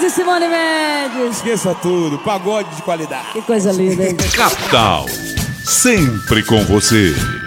de Simone Mendes. Esqueça tudo, pagode de qualidade. Que coisa linda, hein? Capital, sempre com você.